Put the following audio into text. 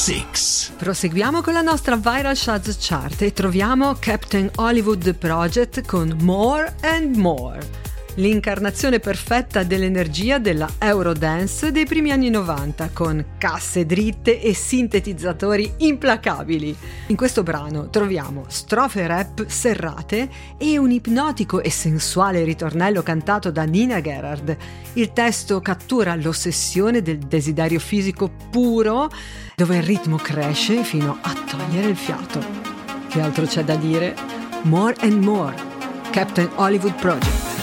6. Proseguiamo con la nostra Viral Shots Chart e troviamo Captain Hollywood Project con More and More, l'incarnazione perfetta dell'energia della Eurodance dei primi anni 90, con casse dritte e sintetizzatori implacabili. In questo brano troviamo strofe rap serrate e un ipnotico e sensuale ritornello cantato da Nina Gerard. Il testo cattura l'ossessione del desiderio fisico puro, dove il ritmo cresce fino a togliere il fiato. Che altro c'è da dire? More and More, Captain Hollywood Project.